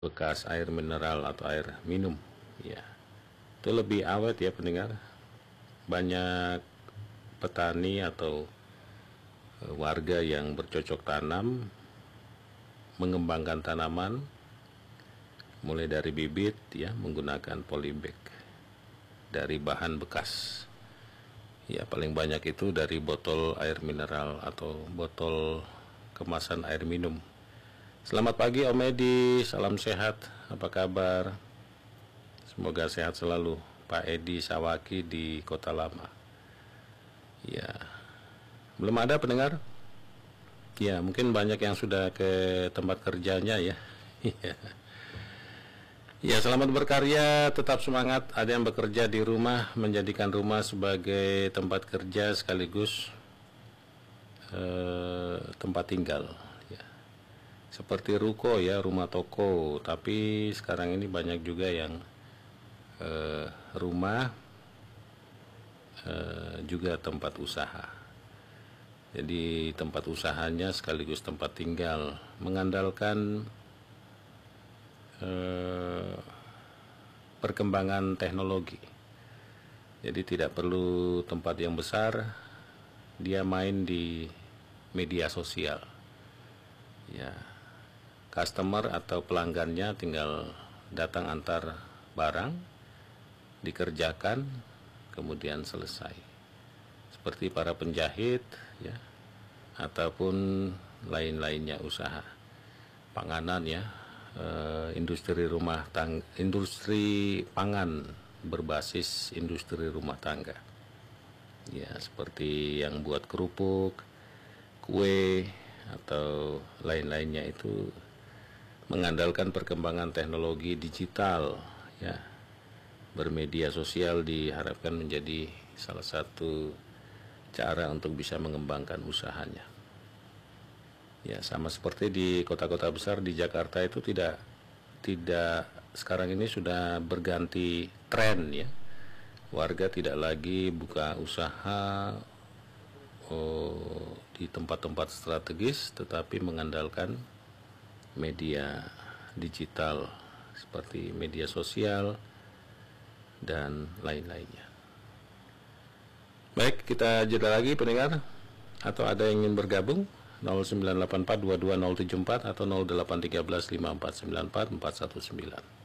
bekas air mineral atau air minum, ya, itu lebih awet ya pendengar. Banyak petani atau warga yang bercocok tanam mengembangkan tanaman mulai dari bibit ya, menggunakan polybag dari bahan bekas ya, paling banyak itu dari botol air mineral atau botol kemasan air minum. Selamat pagi Om Edi, salam sehat, apa kabar? Semoga sehat selalu. Pak Edi Sawaki di Kota Lama. Ya, belum ada pendengar? Ya, mungkin banyak yang sudah ke tempat kerjanya ya. Ya, selamat berkarya, tetap semangat. Ada yang bekerja di rumah, menjadikan rumah sebagai tempat kerja sekaligus tempat tinggal. Ya. Seperti ruko ya, rumah toko. Tapi sekarang ini banyak juga yang rumah juga tempat usaha. Jadi tempat usahanya sekaligus tempat tinggal, mengandalkan perkembangan teknologi. Jadi tidak perlu tempat yang besar, dia main di media sosial. Ya, customer atau pelanggannya tinggal datang antar barang, dikerjakan, kemudian selesai. Seperti para penjahit, ya, ataupun lain-lainnya usaha panganan ya, industri pangan berbasis industri rumah tangga. Ya, seperti yang buat kerupuk, kue, atau lain-lainnya itu mengandalkan perkembangan teknologi digital ya. Bermedia sosial diharapkan menjadi salah satu cara untuk bisa mengembangkan usahanya. Ya, sama seperti di kota-kota besar di Jakarta itu tidak sekarang ini sudah berganti tren ya. Warga tidak lagi buka usaha di tempat-tempat strategis, tetapi mengandalkan media digital seperti media sosial dan lain-lainnya. Baik, kita jeda lagi pendengar, atau ada yang ingin bergabung 0984221074 atau 08135494 419.